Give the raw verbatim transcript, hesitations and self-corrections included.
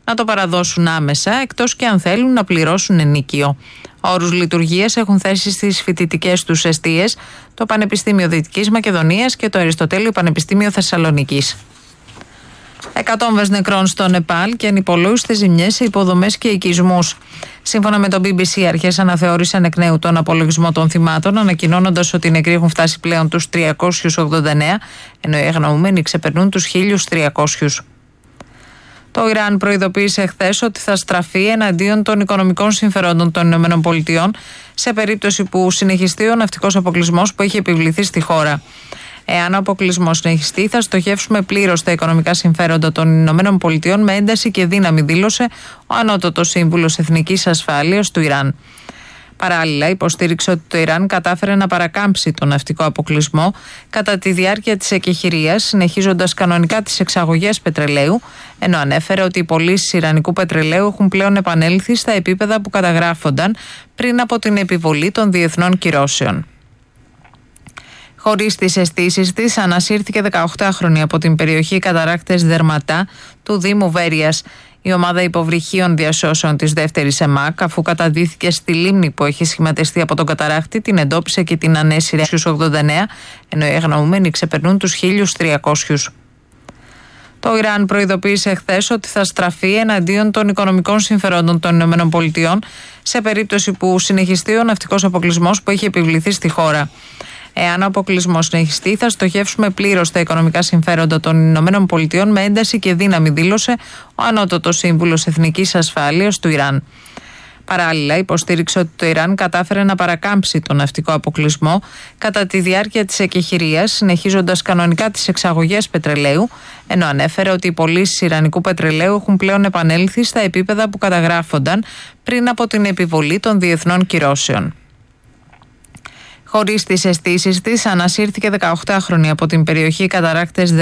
να το παραδώσουν άμεσα, εκτός και αν θέλουν να πληρώσουν ενίκιο. Όρους λειτουργίας έχουν θέσει στις φοιτητικές τους εστίες το Πανεπιστήμιο Δυτικής Μακεδονίας και το Αριστοτέλειο Πανεπιστήμιο Θεσσαλονίκης. Εκατόμβες νεκρών στο Νεπάλ και ανυπολόγιστες ζημιές σε υποδομές και οικισμούς. Σύμφωνα με το μπι μπι σι, αρχές αναθεώρησαν εκ νέου τον απολογισμό των θυμάτων, ανακοινώνοντας ότι οι νεκροί έχουν φτάσει πλέον τους τριακόσιους ογδόντα εννέα, ενώ οι αγνοούμενοι ξεπερνούν τους χίλιους τριακόσιους. Το Ιράν προειδοποίησε χθες ότι θα στραφεί εναντίον των οικονομικών συμφερόντων των ΗΠΑ σε περίπτωση που συνεχιστεί ο ναυτικός αποκλεισμός που έχει επιβληθεί στη χώρα. Εάν ο αποκλεισμός συνεχιστεί, θα στοχεύσουμε πλήρως τα οικονομικά συμφέροντα των ΗΠΑ με ένταση και δύναμη, δήλωσε ο Ανώτατος Σύμβουλος Εθνικής Ασφάλειας του Ιράν. Παράλληλα, υποστήριξε ότι το Ιράν κατάφερε να παρακάμψει τον ναυτικό αποκλεισμό κατά τη διάρκεια της εκεχηρίας, συνεχίζοντας κανονικά τις εξαγωγές πετρελαίου, ενώ ανέφερε ότι οι πωλήσεις ιρανικού πετρελαίου έχουν πλέον επανέλθει στα επίπεδα που καταγράφονταν πριν από την επιβολή των διεθνών κυρώσεων. Χωρίς τις αισθήσεις της, ανασύρθηκε δεκαοκτάχρονη από την περιοχή Καταράκτες Δερματά του Δήμου Βέρειας. Η ομάδα υποβρυχίων διασώσεων της δεύτερης ΕΜΑΚ, αφού καταδύθηκε στη λίμνη που έχει σχηματιστεί από τον καταράκτη, την εντόπισε και την ανέσυρε στους ογδόντα εννέα, ενώ οι αγνοούμενοι ξεπερνούν τους χίλιους τριακόσιους. Το Ιράν προειδοποίησε χθες ότι θα στραφεί εναντίον των οικονομικών συμφερόντων των ΗΠΑ σε περίπτωση που συνεχιστεί ο ναυτικός αποκλεισμός που έχει επιβληθεί στη χώρα. Εάν ο αποκλεισμός συνεχιστεί, θα στοχεύσουμε πλήρως τα οικονομικά συμφέροντα των ΗΠΑ με ένταση και δύναμη, δήλωσε ο Ανώτατος Σύμβουλος Εθνικής Ασφάλειας του Ιράν. Παράλληλα, υποστήριξε ότι το Ιράν κατάφερε να παρακάμψει τον ναυτικό αποκλεισμό κατά τη διάρκεια της εκεχηρίας, συνεχίζοντας κανονικά τις εξαγωγές πετρελαίου, ενώ ανέφερε ότι οι πωλήσεις ιρανικού πετρελαίου έχουν πλέον επανέλθει στα επίπεδα που καταγράφονταν πριν από την επιβολή των διεθνών κυρώσεων. Χωρίς τις αισθήσεις της, ανασύρθηκε δεκαοκτάχρονη από την περιοχή Καταράκτες